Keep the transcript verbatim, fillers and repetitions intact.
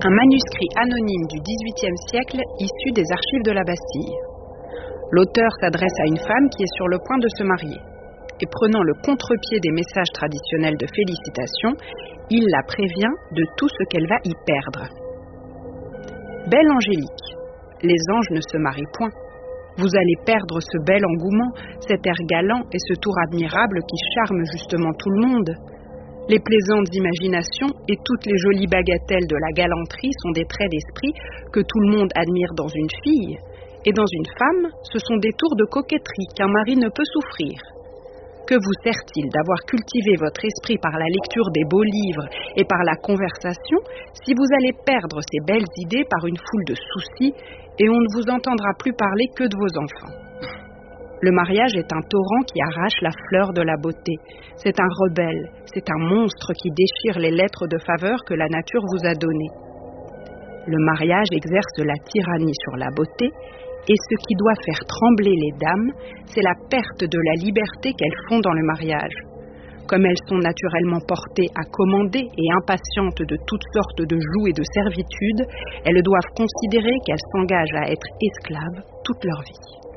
Un manuscrit anonyme du dix-huitième siècle issu des archives de la Bastille. L'auteur s'adresse à une femme qui est sur le point de se marier. Et prenant le contre-pied des messages traditionnels de félicitations, il la prévient de tout ce qu'elle va y perdre. Belle Angélique, les anges ne se marient point. Vous allez perdre ce bel engouement, cet air galant et ce tour admirable qui charme justement tout le monde. Les plaisantes imaginations et toutes les jolies bagatelles de la galanterie sont des traits d'esprit que tout le monde admire dans une fille, et dans une femme, ce sont des tours de coquetterie qu'un mari ne peut souffrir. Que vous sert-il d'avoir cultivé votre esprit par la lecture des beaux livres et par la conversation si vous allez perdre ces belles idées par une foule de soucis et on ne vous entendra plus parler que de vos enfants? Le mariage est un torrent qui arrache la fleur de la beauté. C'est un rebelle, c'est un monstre qui déchire les lettres de faveur que la nature vous a données. Le mariage exerce la tyrannie sur la beauté, et ce qui doit faire trembler les dames, c'est la perte de la liberté qu'elles font dans le mariage. Comme elles sont naturellement portées à commander et impatientes de toutes sortes de joues et de servitudes, elles doivent considérer qu'elles s'engagent à être esclaves toute leur vie.